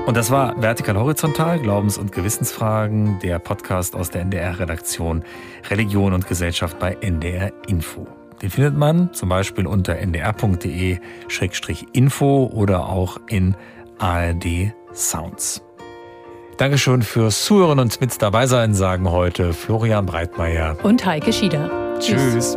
Und das war Vertikal Horizontal, Glaubens- und Gewissensfragen, der Podcast aus der NDR-Redaktion Religion und Gesellschaft bei NDR Info. Den findet man zum Beispiel unter ndr.de/info oder auch in ARD Sounds. Dankeschön fürs Zuhören und mit dabei sein, sagen heute Florian Breitmeier und Heike Schieder. Tschüss.